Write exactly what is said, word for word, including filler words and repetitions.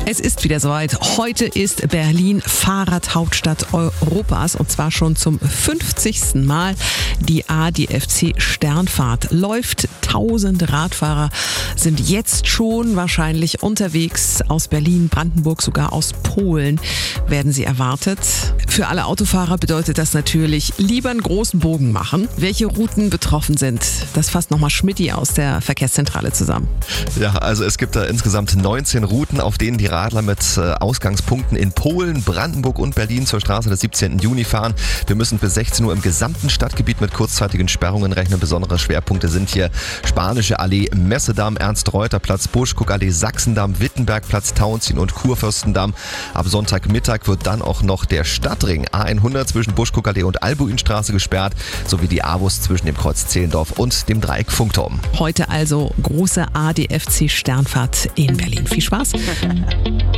Es ist wieder soweit. Heute ist Berlin Fahrradhauptstadt Europas und zwar schon zum fünfzigsten Mal. Die A D F C Sternfahrt läuft. Tausende Radfahrer sind jetzt schon wahrscheinlich unterwegs. Aus Berlin, Brandenburg, sogar aus Polen werden sie erwartet. Für alle Autofahrer bedeutet das natürlich, lieber einen großen Bogen machen. Welche Routen betroffen sind, das fasst nochmal Schmidti aus der Verkehrszentrale zusammen. Ja, also es gibt da insgesamt neunzehn Routen, auf denen die Radler mit Ausgangspunkten in Polen, Brandenburg und Berlin zur Straße des siebzehnten Juni fahren. Wir müssen bis sechzehn Uhr im gesamten Stadtgebiet mit kurzzeitigen Sperrungen rechnen. Besondere Schwerpunkte sind hier Spanische Allee, Messedamm, Ernst-Reuter-Platz, Buschkuckallee, Sachsendamm, Wittenbergplatz, Tauentzien und Kurfürstendamm. Ab Sonntagmittag wird dann auch noch der Stadtring A hundert zwischen Buschkuckallee und Albuinstraße gesperrt, sowie die A-Bus zwischen dem Kreuz Zehlendorf und dem Dreieck Funkturm. Heute also große A D F C Sternfahrt in Berlin. Viel Spaß!